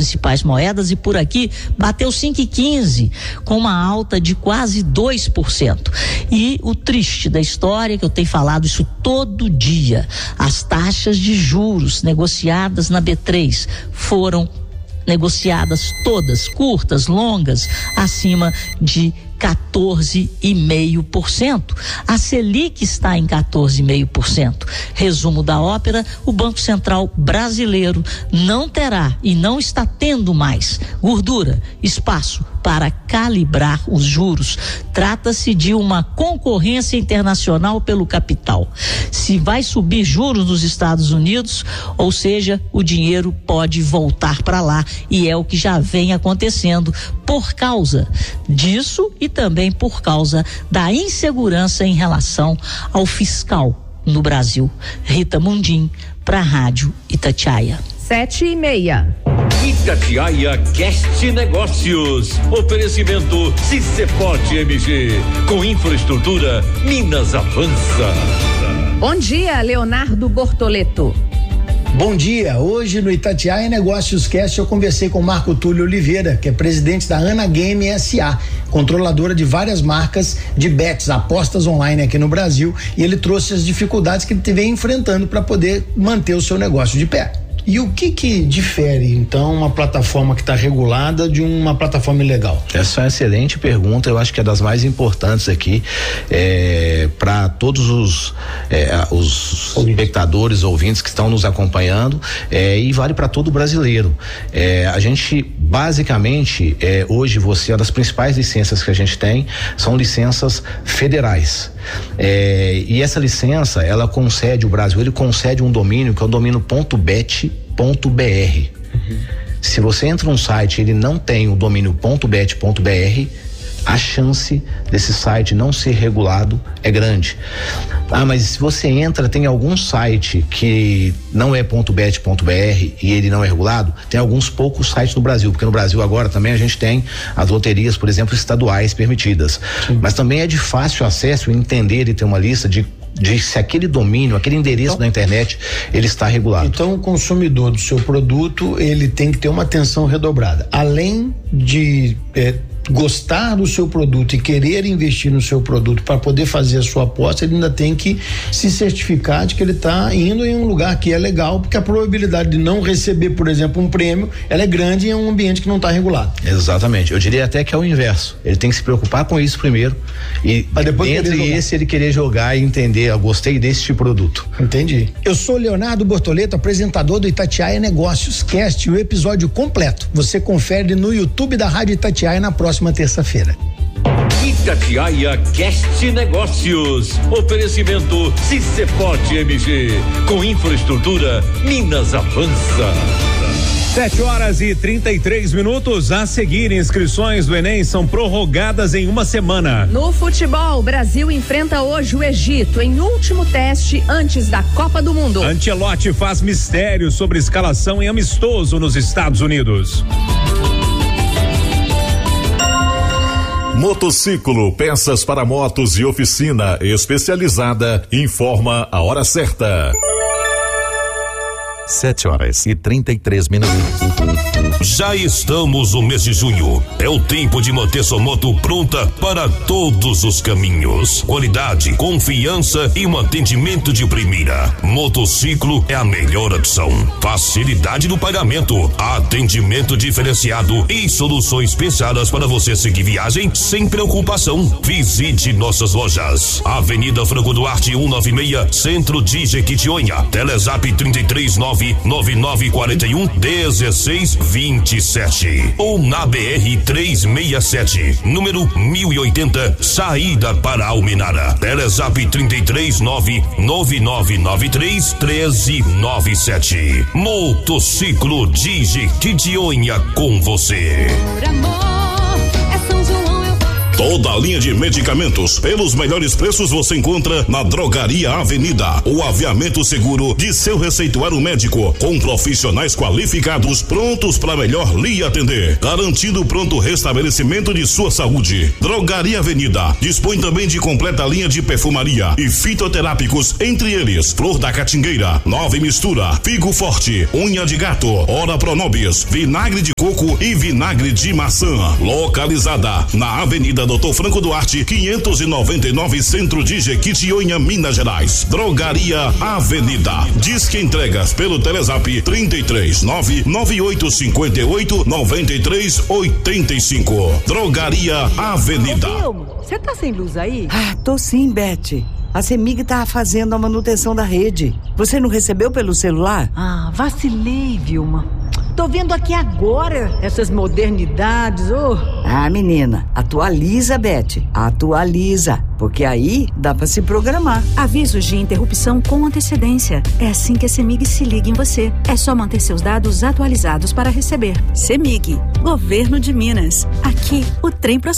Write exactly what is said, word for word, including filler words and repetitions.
principais moedas e por aqui bateu cinco e quinze, com uma alta de quase dois por cento. E o triste da história, que eu tenho falado isso todo dia, as taxas de juros negociadas na B três foram negociadas todas, curtas, longas, acima de quatorze vírgula cinco por cento. A Selic está em quatorze vírgula cinco por cento. Resumo da ópera: o Banco Central brasileiro não terá e não está tendo mais gordura, espaço para calibrar os juros. Trata-se de uma concorrência internacional pelo capital. Se vai subir juros nos Estados Unidos, ou seja, o dinheiro pode voltar para lá, e é o que já vem acontecendo por causa disso e também por causa da insegurança em relação ao fiscal no Brasil. Rita Mundim, para a Rádio Itatiaia. Sete e meia. Itatiaia Cast Negócios. Oferecimento Ciceport M G. Com infraestrutura, Minas avança. Bom dia, Leonardo Bortoleto. Bom dia, hoje no Itatiaia Negócios Cast eu conversei com Marco Túlio Oliveira, que é presidente da Ana Game S A, controladora de várias marcas de bets, apostas online aqui no Brasil, e ele trouxe as dificuldades que ele vem enfrentando para poder manter o seu negócio de pé. E o que que difere, então, uma plataforma que está regulada de uma plataforma ilegal? Essa é uma excelente pergunta, eu acho que é das mais importantes aqui, é, para todos os, é, os espectadores, ouvintes que estão nos acompanhando, é, e vale para todo brasileiro. É, a gente, basicamente, é, hoje você, uma das principais licenças que a gente tem são licenças federais. É, e essa licença, ela concede, o Brasil, ele concede um domínio que é o domínio .bet ponto b r. Uhum. Se você entra num site e ele não tem o domínio .bet ponto b r, a chance desse site não ser regulado é grande. Ah, mas se você entra, tem algum site que não é .bet ponto b r e ele não é regulado, tem alguns poucos sites no Brasil, porque no Brasil agora também a gente tem as loterias, por exemplo, estaduais permitidas. Sim. Mas também é de fácil acesso entender e ter uma lista de de se aquele domínio, aquele endereço então, na internet, ele está regulado. Então o consumidor do seu produto, ele tem que ter uma atenção redobrada. Além de é, gostar do seu produto e querer investir no seu produto para poder fazer a sua aposta, ele ainda tem que se certificar de que ele está indo em um lugar que é legal, porque a probabilidade de não receber, por exemplo, um prêmio, ela é grande em um ambiente que não está regulado. Exatamente, eu diria até que é o inverso, ele tem que se preocupar com isso primeiro e depois entre esse ele querer jogar e entender, eu gostei desse produto. Entendi. Eu sou Leonardo Bortoleto, apresentador do Itatiaia Negócios Cast, e o episódio completo você confere no YouTube da Rádio Itatiaia na próxima terça-feira. Itatiaia Cast Negócios. Oferecimento Ciceport M G. Com infraestrutura, Minas avança. Sete horas e trinta e três minutos. A seguir, inscrições do Enem são prorrogadas em uma semana. No futebol, o Brasil enfrenta hoje o Egito em último teste antes da Copa do Mundo. Ancelotti faz mistério sobre escalação em amistoso nos Estados Unidos. Motociclo, peças para motos e oficina especializada, informa a hora certa. Sete horas e trinta e três minutos. Já estamos no mês de junho. É o tempo de manter sua moto pronta para todos os caminhos. Qualidade, confiança e um atendimento de primeira. Motociclo é a melhor opção. Facilidade no pagamento, atendimento diferenciado e soluções pensadas para você seguir viagem sem preocupação. Visite nossas lojas. Avenida Franco Duarte cento e noventa e seis, Centro de Jequitinhonha. Telezap trinta e três nove nove nove quatro um um seis vinte e sete ou na B R trezentos e sessenta e sete, número mil e oitenta, saída para Almenara. Telezap trinta e três nove nove nove nove três um três nove sete. Motociclo de Jequitinhonha com você. Por amor, é São João, eu vou. Toda a linha de medicamentos pelos melhores preços você encontra na Drogaria Avenida. O aviamento seguro de seu receituário médico, com profissionais qualificados prontos para melhor lhe atender, garantindo pronto restabelecimento de sua saúde. Drogaria Avenida dispõe também de completa linha de perfumaria e fitoterápicos, entre eles Flor da Catingueira, Nova Mistura, Figo Forte, Unha de Gato, Ora Pronobis, Vinagre de Coco e Vinagre de Maçã. Localizada na Avenida Doutor Franco Duarte, quinhentos e noventa e nove, Centro de Jequitinhonha, Minas Gerais. Drogaria Avenida. Disque entregas pelo Telezap trinta e três, nove nove oito cinco oito, nove três oito cinco. Drogaria Avenida. Você tá sem luz aí? Ah, tô sim, Beth. A CEMIG tá fazendo a manutenção da rede. Você não recebeu pelo celular? Ah, vacilei, Vilma. Tô vendo aqui agora essas modernidades, oh. Ah, menina, atualiza, Beth. Atualiza, porque aí dá pra se programar. Avisos de interrupção com antecedência. É assim que a CEMIG se liga em você. É só manter seus dados atualizados para receber. CEMIG, Governo de Minas. Aqui, o trem prossegue.